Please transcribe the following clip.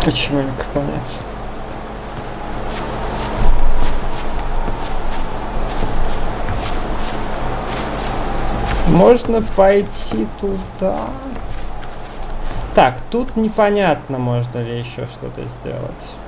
Почему не понятно? Можно пойти туда. Так, тут непонятно, можно ли еще что-то сделать.